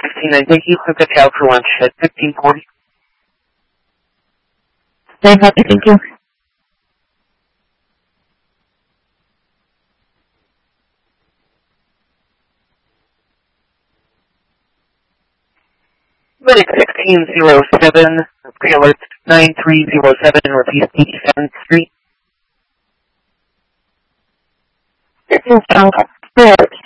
15, thank you. I've got you out for lunch at 15:40. Very happy, thank you. Medic 1607, pre-alert 9307, Northeast 87th Street. 15 Strong, pre-alert